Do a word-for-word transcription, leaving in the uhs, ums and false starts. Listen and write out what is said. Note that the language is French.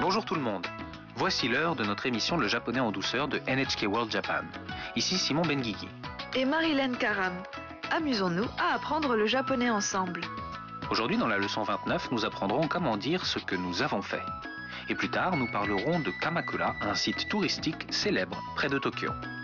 Bonjour tout le monde. Voici l'heure de notre émission Le japonais en douceur de N H K World Japan. Ici Simon Benguigui. Et Marilyn Karam. Amusons-nous à apprendre le japonais ensemble. Aujourd'hui, dans la leçon vingt-neuf, nous apprendrons comment dire ce que nous avons fait. Et plus tard, nous parlerons de Kamakura, un site touristique célèbre près de Tokyo.